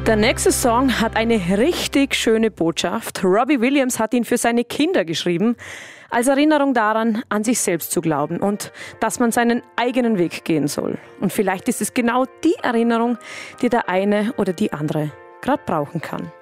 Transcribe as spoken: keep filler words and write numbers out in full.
Der nächste Song hat eine richtig schöne Botschaft. Robbie Williams hat ihn für seine Kinder geschrieben, als Erinnerung daran, an sich selbst zu glauben und dass man seinen eigenen Weg gehen soll. Und vielleicht ist es genau die Erinnerung, die der eine oder die andere gerade brauchen kann.